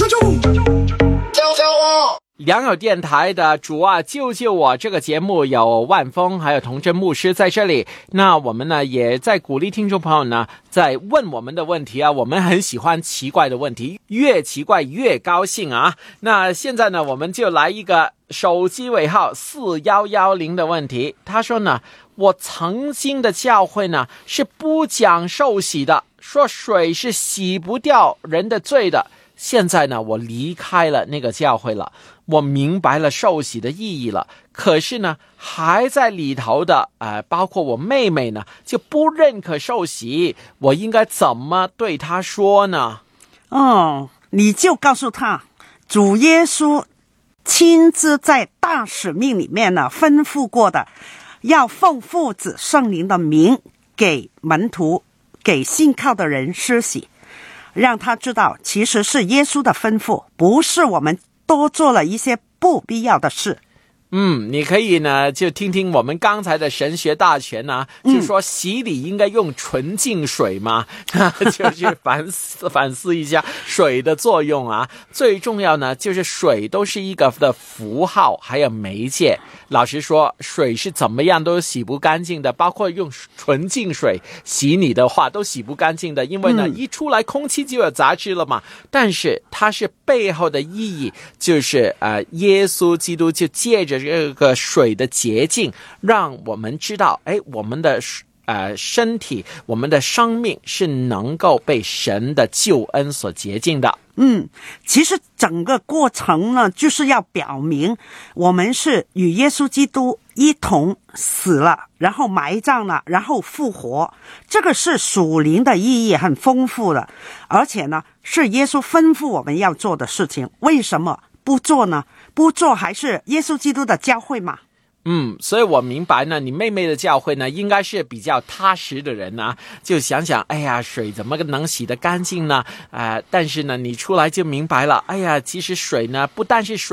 良友电台的主啊救救我这个节目有万峰还有童真牧师在这里，那我们呢也在鼓励听众朋友呢在问我们的问题啊，我们很喜欢奇怪的问题，越奇怪越高兴啊。那现在呢我们就来一个手机尾号4110的问题，他说呢，我曾经的教会呢是不讲受洗的，说水是洗不掉人的罪的，现在呢我离开了那个教会了，我明白了受洗的意义了，可是呢还在里头的包括我妹妹呢就不认可受洗，我应该怎么对她说呢？ 你就告诉她，主耶稣亲自在大使命里面呢吩咐过的，要奉父子圣灵的名给门徒给信靠的人施洗，让他知道其实是耶稣的吩咐，不是我们多做了一些不必要的事。 你可以呢就听听我们刚才的神学大全啊，就说洗礼应该用纯净水嘛，就去反思一下水的作用啊。最重要呢就是水都是一个的符号还有媒介，老实说水是怎么样都洗不干净的，包括用纯净水洗你的话都洗不干净的，因为呢一出来空气就有杂质了嘛。但是它是背后的意义就是耶稣基督就借着这个水的洁净，让我们知道我们的身体我们的生命是能够被神的救恩所洁净的。 其实整个过程呢就是要表明我们是与耶稣基督一同死了，然后埋葬了，然后复活，这个是属灵的意义很丰富的，而且呢是耶稣吩咐我们要做的事情，为什么不做呢？不做还是耶稣基督的教会嘛。 所以我明白呢，你妹妹的教会呢应该是比较踏实的人啊，就想想水怎么能洗得干净呢？但是呢你出来就明白了，其实水呢不但是水